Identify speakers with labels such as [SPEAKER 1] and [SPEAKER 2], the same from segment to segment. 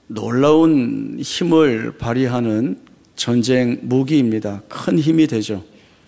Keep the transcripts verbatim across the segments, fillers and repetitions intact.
[SPEAKER 1] 놀라운 힘을 발휘하는 전쟁 무기입니다. 큰 힘이 되죠.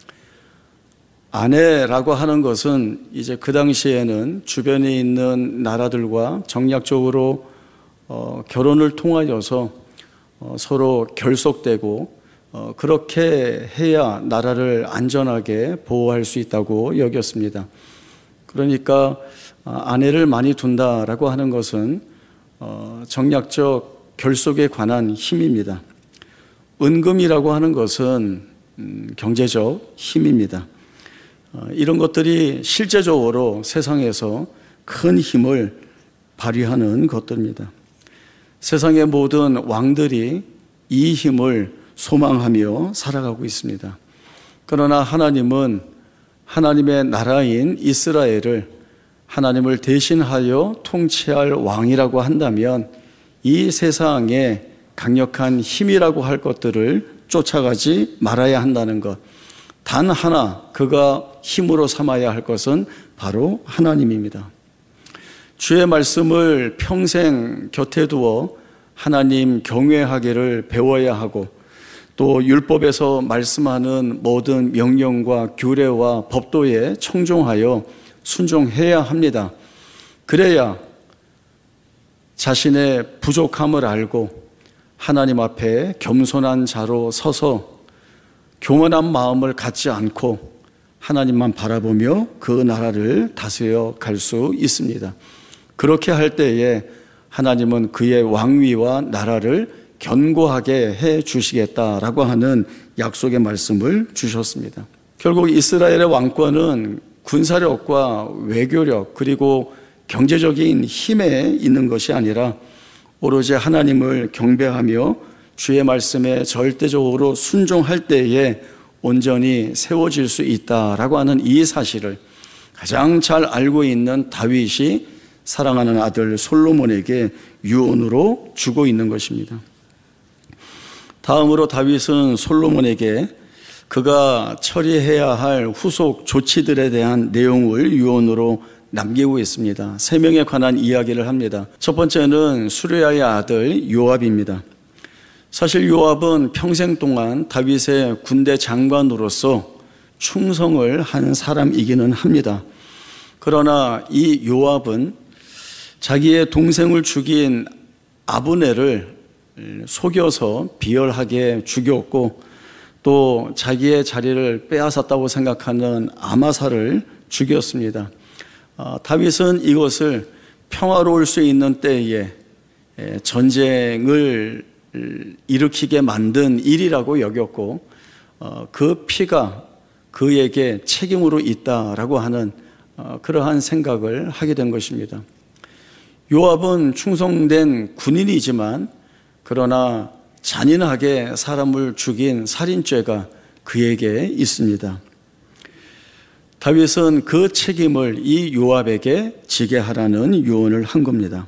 [SPEAKER 1] 아내라고 하는 것은 이제 그 당시에는 주변에 있는 나라들과 정략적으로 어, 결혼을 통하여서 어, 서로 결속되고 어, 그렇게 해야 나라를 안전하게 보호할 수 있다고 여겼습니다. 그러니까 아내를 많이 둔다라고 하는 것은 어, 정략적 결속에 관한 힘입니다. 은금이라고 하는 것은 음, 경제적 힘입니다. 어, 이런 것들이 실제적으로 세상에서 큰 힘을 발휘하는 것들입니다. 세상의 모든 왕들이 이 힘을 소망하며 살아가고 있습니다. 그러나 하나님은 하나님의 나라인 이스라엘을 하나님을 대신하여 통치할 왕이라고 한다면 이 세상에 강력한 힘이라고 할 것들을 쫓아가지 말아야 한다는 것. 단 하나 그가 힘으로 삼아야 할 것은 바로 하나님입니다. 주의 말씀을 평생 곁에 두어 하나님 경외하기를 배워야 하고 또 율법에서 말씀하는 모든 명령과 규례와 법도에 청종하여 순종해야 합니다. 그래야 자신의 부족함을 알고 하나님 앞에 겸손한 자로 서서 교만한 마음을 갖지 않고 하나님만 바라보며 그 나라를 다스려 갈 수 있습니다. 그렇게 할 때에 하나님은 그의 왕위와 나라를 견고하게 해 주시겠다라고 하는 약속의 말씀을 주셨습니다. 결국 이스라엘의 왕권은 군사력과 외교력 그리고 경제적인 힘에 있는 것이 아니라 오로지 하나님을 경배하며 주의 말씀에 절대적으로 순종할 때에 온전히 세워질 수 있다라고 하는 이 사실을 가장 잘 알고 있는 다윗이 사랑하는 아들 솔로몬에게 유언으로 주고 있는 것입니다. 다음으로 다윗은 솔로몬에게 그가 처리해야 할 후속 조치들에 대한 내용을 유언으로 남기고 있습니다. 세 명에 관한 이야기를 합니다. 첫 번째는 수르야의 아들 요압입니다. 사실 요압은 평생 동안 다윗의 군대 장관으로서 충성을 한 사람이기는 합니다. 그러나 이 요압은 자기의 동생을 죽인 아브넬을 속여서 비열하게 죽였고 또 자기의 자리를 빼앗았다고 생각하는 아마사를 죽였습니다. 어, 다윗은 이것을 평화로울 수 있는 때에 전쟁을 일으키게 만든 일이라고 여겼고 어, 그 피가 그에게 책임으로 있다라고 하는 어, 그러한 생각을 하게 된 것입니다. 요압은 충성된 군인이지만 그러나 잔인하게 사람을 죽인 살인죄가 그에게 있습니다. 다윗은 그 책임을 이 요압에게 지게 하라는 유언을 한 겁니다.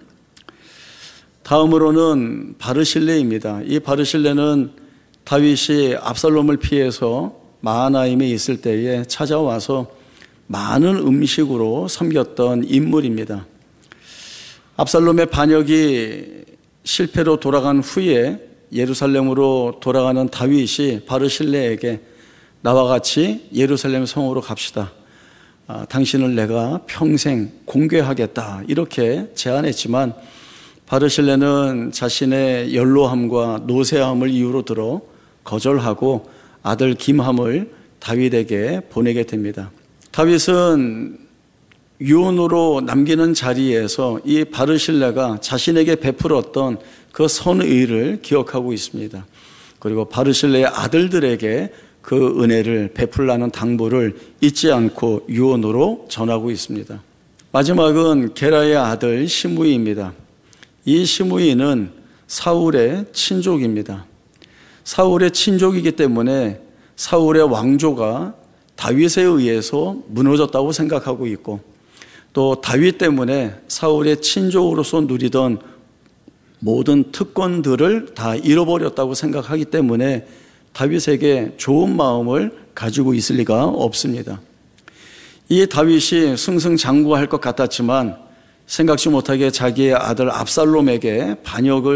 [SPEAKER 1] 다음으로는 바르실레입니다. 이 바르실레는 다윗이 압살롬을 피해서 마하나임에 있을 때에 찾아와서 많은 음식으로 섬겼던 인물입니다. 압살롬의 반역이 실패로 돌아간 후에 예루살렘으로 돌아가는 다윗이 바르실레에게 나와 같이 예루살렘 성으로 갑시다. 아, 당신을 내가 평생 공개하겠다 이렇게 제안했지만 바르실레는 자신의 연로함과 노쇠함을 이유로 들어 거절하고 아들 김함을 다윗에게 보내게 됩니다. 다윗은 유언으로 남기는 자리에서 이 바르실레가 자신에게 베풀었던 그 선의를 기억하고 있습니다. 그리고 바르실레의 아들들에게 그 은혜를 베풀라는 당부를 잊지 않고 유언으로 전하고 있습니다. 마지막은 게라의 아들 시므이입니다. 이 시므이는 사울의 친족입니다. 사울의 친족이기 때문에 사울의 왕조가 다윗에 의해서 무너졌다고 생각하고 있고 또 다윗 때문에 사울의 친족으로서 누리던 모든 특권들을 다 잃어버렸다고 생각하기 때문에 다윗에게 좋은 마음을 가지고 있을 리가 없습니다. 이 다윗이 승승장구할 것 같았지만 생각지 못하게 자기의 아들 압살롬에게 반역을